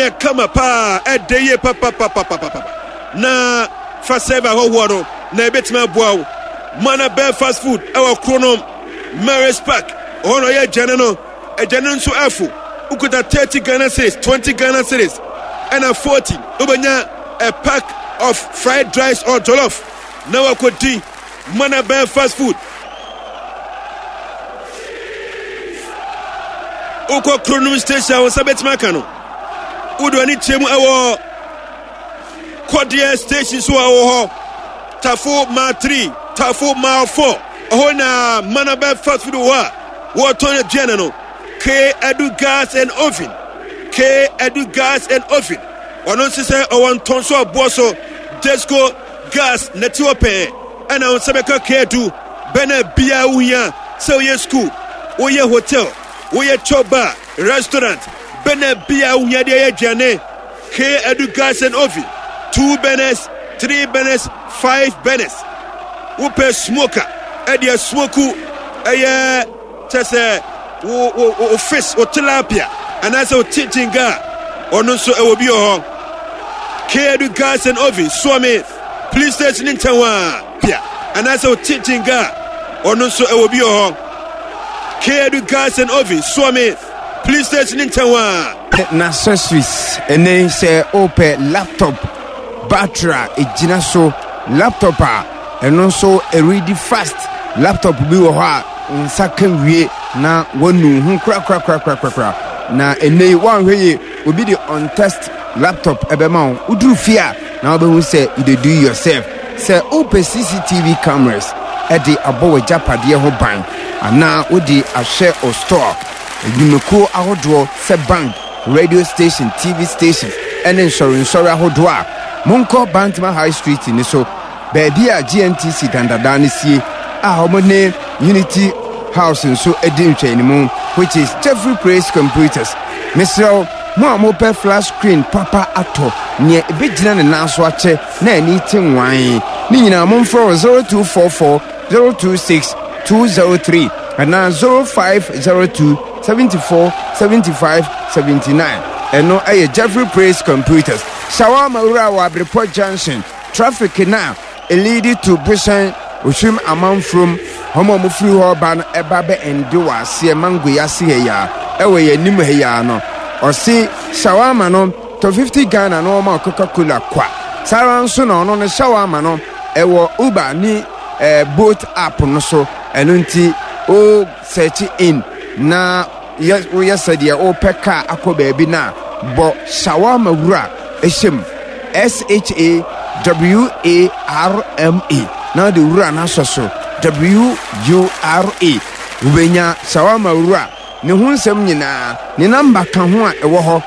kama pa edeye papa na faseva ho woro na ebetima boawo mana be fast food ewa kronom Mary's Park ono ye jane no ejane nso afo ukuta 30 Ghana cedis 20 Ghana cedis and a 40 ubanya a pack of fried rice or jollof na wakodi mana be fast food uko kronom station wo sabetima kano udo ani chemu ewo Kodia station so awo Tafo ma 3 Tafo ma 4 ohona manabe fast food wa turn general K Edu gas and oven K Edu gas and oven onon se o won ton so boso Desco gas netiwo pe ana on sebeka K Edu bena bia wuya so ye school wo ye hotel wo ye choba restaurant bena bia wuya de ye jane K Edu gas and oven 2 benes, 3 benes, 5 benes. Upe smoker, edia smoku, chese, fish or tilapia, and as a teaching guy, or no so it will be your K Edu gas and oven, swami, police station in Tawa, and as a teaching guy, or no so it will be your K Edu gas and oven, swami, police station in Tawa. Nasa Swiss, and they say open laptop. Batra ejina so laptop and also a ready fast laptop bi wo ha nsakan wie na wonu hu kra na enei wan hwe obi the on test laptop ebema uduru fia na obehu say you dey do yourself say open CCTV cameras e dey abowo japade ho ban ana odi ahwe o store edumeko ahodo se bank radio station TV station and insurance ahodo Munko Bantama High Street in so baby a GNTC dandadani see homone Unity House and so edin training which is Jeffrey Praise Computers. Mr. Mope flash screen papa ato near Bidjan and Naswache na anything wine. Nina Mumfro 0244 026 203 and now 0502 74 75 79 and no a Jeffrey Praise Computers. Shawama Urawa Report Junction traffic now a lady to Bishan Ushim amount from Homo Mufri Horban Ebabe and Dua see Mangu Yasiya Ewe Nimuhayano or see Shawama no to 50 Ghana no more Coca-Cola qua Saran Suno on a Shawama no Ewo Uba ni boat app no so and unti o search in na yes we yesterday o peka ako baby na bo Shawama Ura Eshim SHAWARME now the run so WURA Ubenya Shawama Ura ne ho nsem nyina ne number kan ho a ewo ho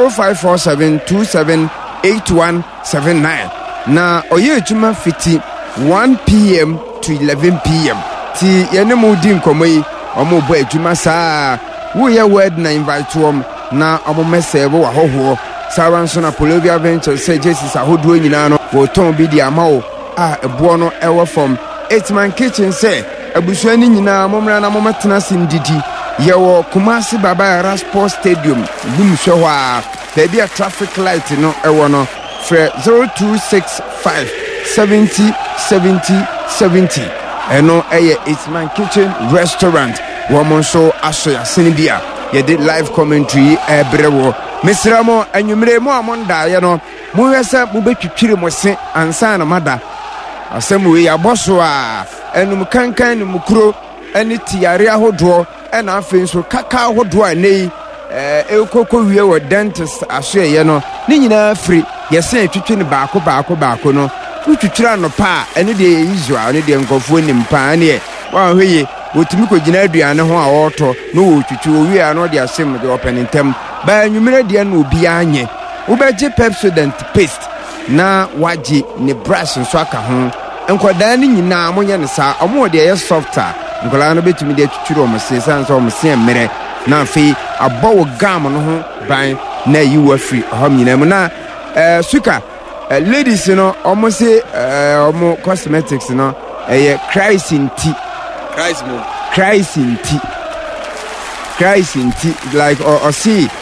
0547278179 na oye adwuma fiti 1 p.m. to 11 p.m. ti yene mu di nkomoyi omo bo adwuma saa wo ye word na invite wom na omo message wo ahoho Saranso na Polovia Venture say Jesus ahodo nyina no wo ton bi di amawo a ebo no ewo from 8-man kitchen say abusu ani nyina momra na mometena sindidi yewo Kumasi Baba Yara Sports Stadium bumhwe ho a baby a traffic light no ewo no fre 0265 70 70 70 eno eye 8-man kitchen restaurant wo mo so aso ya senibia ye did live commentary ebrewo Misramo anwumre mo amonda ye no mo hwese mo betwitwire mo se ansa na mada asem we ya boso a enum kankan ni mukuro eni tiare ahodo ena afen so kaka ahodo a nei ekoko wie wo dentist aso ye no ni nyina free ye se twitwi ni baako no twitwira no pa eni de Israel eni de nkofo ni mpa ne wa hweye wotumi ko gina aduane ho a woto no wo twitwi wo wie ano de asem de opentem ba nwumere de na obi anye wo beje Pepsodent paste na waji ne brush nso aka ho enkoda ni nyina monye ne sa omo de ye softer nkola no betumi de twitwiro mo se sanso mo se mmere na afi abowo gam no ho ban na yiwa free hom nyina mu na suka ladies no omo se omo cosmetics no Christ in tea like or see